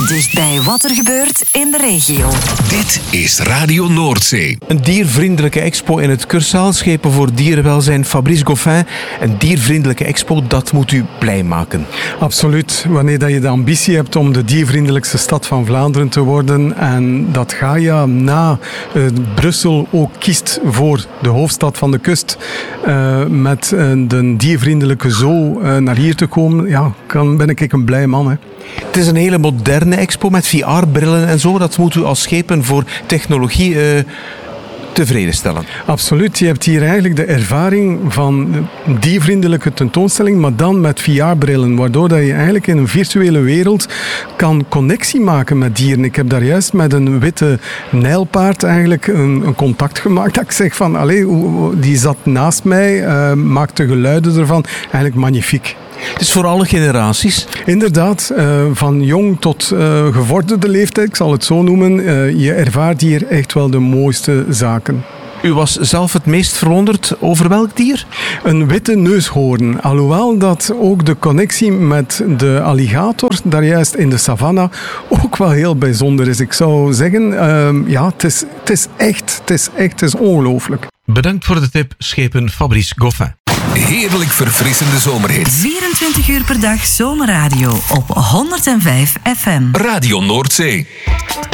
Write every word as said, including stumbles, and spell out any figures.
Dicht bij wat er gebeurt in de regio. Dit is Radio Noordzee. Een diervriendelijke expo in het Cursaal, schepen voor dierenwelzijn Fabrice Goffin. Een diervriendelijke expo, dat moet u blij maken. Absoluut. Wanneer dat je de ambitie hebt om de diervriendelijkste stad van Vlaanderen te worden en dat Gaia na uh, Brussel ook kiest voor de hoofdstad van de kust uh, met uh, de diervriendelijke zoo uh, naar hier te komen, ja, dan ben ik een blij man. Hè. Het is een hele moderne expo met V R-brillen en zo. Dat moet u als schepen voor technologie uh, tevreden stellen. Absoluut. Je hebt hier eigenlijk de ervaring van die vriendelijke tentoonstelling, maar dan met V R-brillen, waardoor dat je eigenlijk in een virtuele wereld kan connectie maken met dieren. Ik heb daar juist met een witte nijlpaard eigenlijk een, een contact gemaakt. Dat ik zeg van, allee, die zat naast mij, uh, maakte geluiden ervan. Eigenlijk magnifiek. Het is voor alle generaties. Inderdaad, uh, van jong tot uh, gevorderde leeftijd, ik zal het zo noemen. Uh, je ervaart hier echt wel de mooiste zaken. U was zelf het meest verwonderd over welk dier? Een witte neushoorn. Alhoewel dat ook de connectie met de alligator, daar juist in de savanna, ook wel heel bijzonder is. Ik zou zeggen, uh, ja, het is, het is echt, het is echt, het is ongelooflijk. Bedankt voor de tip, schepen Fabrice Goffin. Heerlijk verfrissende zomerhits. vierentwintig uur per dag zomerradio op honderdvijf F M. Radio Noordzee.